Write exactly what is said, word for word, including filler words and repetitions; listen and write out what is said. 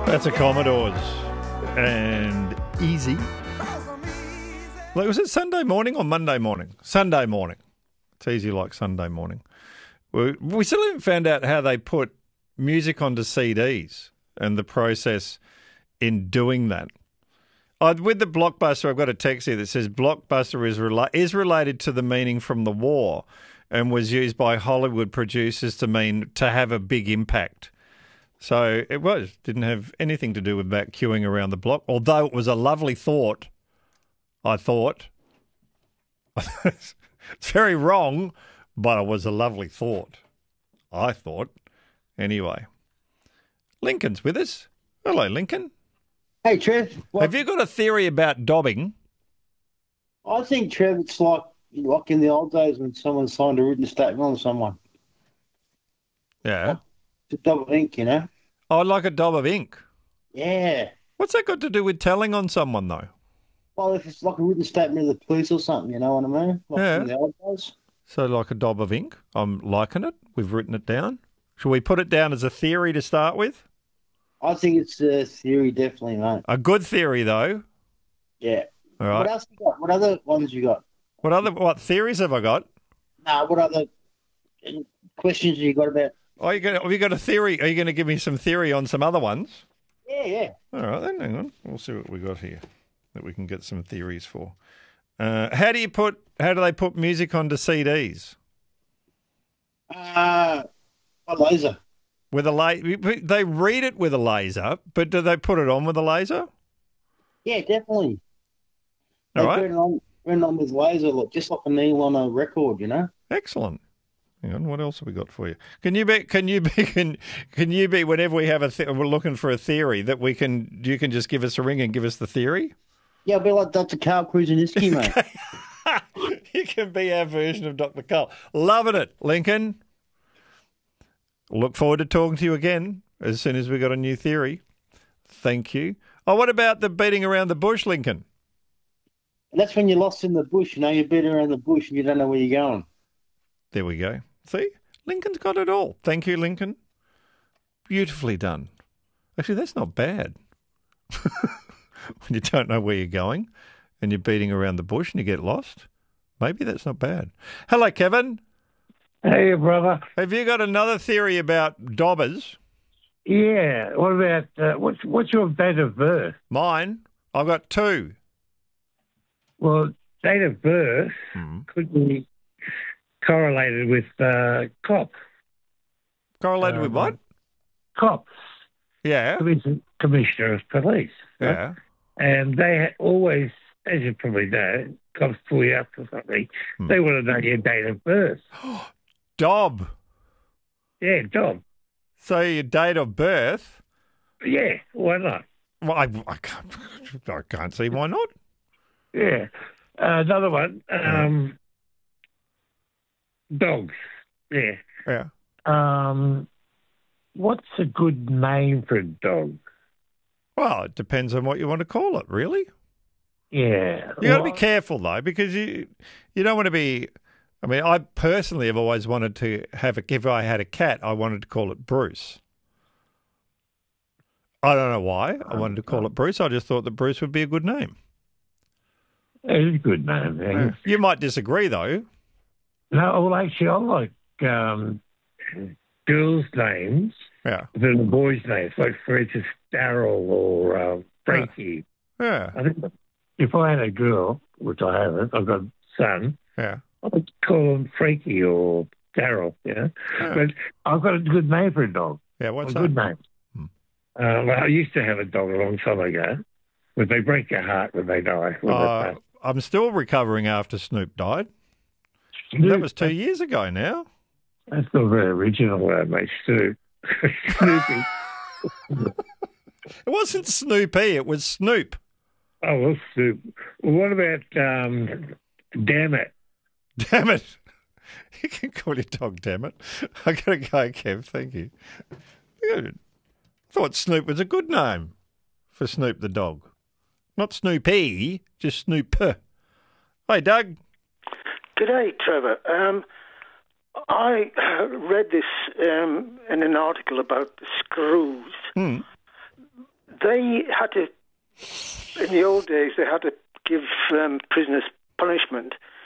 That's a Commodores and Easy. Like, was it Sunday morning or Monday morning? Sunday morning. It's easy like Sunday morning. We, we still haven't found out how they put music onto C Ds and the process in doing that. Uh, with the Blockbuster, I've got a text here that says Blockbuster is, rela- is related to the meaning from the war and was used by Hollywood producers to mean to have a big impact. So it was, didn't have anything to do with that queuing around the block, although it was a lovely thought, I thought. It's very wrong, but it was a lovely thought, I thought. Anyway, Lincoln's with us. Hello, Lincoln. Hey, Trev. What? Have you got a theory about dobbing? I think, Trev, it's like like in the old days when someone signed a written statement on someone. Yeah. It's a dab of ink, you know? Oh, like a daub of ink. Yeah. What's that got to do with telling on someone, though? Well, if it's like a written statement of the police or something, you know what I mean? Like Yeah. in the old days. So like a daub of ink. I'm liking it. We've written it down. Should we put it down as a theory to start with? I think it's a theory, definitely, mate. A good theory, though. Yeah. All right. What else you got? What other ones you got? What other what theories have I got? Nah, what other questions you got about? Oh, you got have you got a theory? Are you going to give me some theory on some other ones? Yeah, yeah. All right, then hang on. We'll see what we got here that we can get some theories for. Uh, how do you put? How do they put music onto C Ds? Uh, a laser. With a laser, they read it with a laser, but do they put it on with a laser? Yeah, definitely. All They right. turn it on, turn it on with laser, look, just like a needle on a record, you know? Excellent. Hang on, what else have we got for you? Can you be? Can you be? Can Can you be? Whenever we have a, th- we're looking for a theory that we can. You can just give us a ring and give us the theory. Yeah, I'll be like Doctor Carl Kruseniski, mate. You can be our version of Doctor Carl. Loving it, Lincoln. Look forward to talking to you again as soon as we got a new theory. Thank you. Oh, what about the beating around the bush, Lincoln? And that's when you're lost in the bush, you know, you're beating around the bush and you don't know where you're going. There we go. See? Lincoln's got it all. Thank you, Lincoln. Beautifully done. Actually, that's not bad. When you don't know where you're going and you're beating around the bush and you get lost, maybe that's not bad. Hello, Kevin. Hey, brother. Have you got another theory about dobbers? Yeah. What about uh, what's what's your date of birth? Mine? I've got two. Well, date of birth Hmm. could be correlated with uh, cops. Correlated Uh, with what? Cops, Yeah. Commis- commissioner of police. right? Yeah. And they ha- always, as you probably know, cops pull you up for something. Hmm. They want to know your date of birth. Dob. Yeah, Dom. So your date of birth? Yeah, why not? Well, I, I can't. I can't see why not. Yeah. Uh, another one. Um, dogs. Yeah. Yeah. Um, what's a good name for a dog? Well, it depends on what you want to call it, really. Yeah. You got to Well, be careful though, because you you don't want to be. I mean, I personally have always wanted to have a. If I had a cat, I wanted to call it Bruce. I don't know why I wanted to call it Bruce. I just thought that Bruce would be a good name. It's a good name. Yeah. You might disagree though. No, well, actually, I like um, girls' names Yeah. than the boys' names, like, for instance, Daryl or uh, Frankie. Yeah. I think if I had a girl, which I haven't, I've got a son, Yeah. I would call him Frankie or Daryl, you know. Yeah. But I've got a good name for a dog. Yeah. What's a that? good name. Hmm. Uh, well, I used to have a dog a long time ago, but they break your heart when they die. When Uh, I'm still recovering after Snoop died. they- That was two years ago now. That's not very original, uh, mate. Stu. Snoopy. It wasn't Snoopy, it was Snoop. Oh, well, Snoop. Well, what about um, Damn It? Damn it. You can call your dog damn it. I gotta go, Kev. Thank you. I thought Snoop was a good name for Snoop the dog. Not Snoopy, just Snoop. Hey, Doug. G'day, Trevor. Um, I read this um, in an article about the screws. Hmm. they had to, in the old days, they had to give um, prisoners punishment